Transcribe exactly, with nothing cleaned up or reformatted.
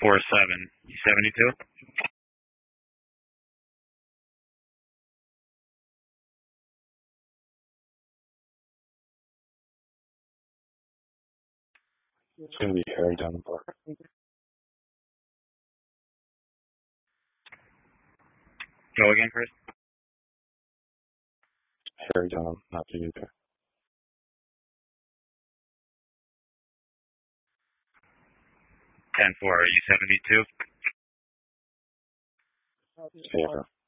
four seven. You seventy-two? It's going to be Harry down the park. Go again, Chris? Harry down, not the U K. ten four. Are you seventy-two? Yeah.